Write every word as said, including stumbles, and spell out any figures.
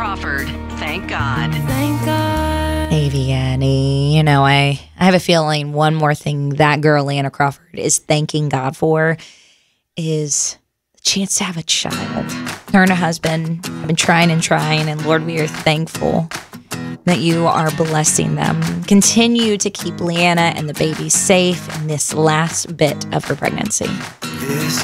Crawford. Thank God. Thank God. Hey, Vianney. You know, I, I have a feeling one more thing that girl, Anna Crawford, is thanking God for is the chance to have a child. Her and her husband have been trying and trying, and Lord, we are thankful that you are blessing them. Continue to keep Leanna and the baby safe in this last bit of her pregnancy. This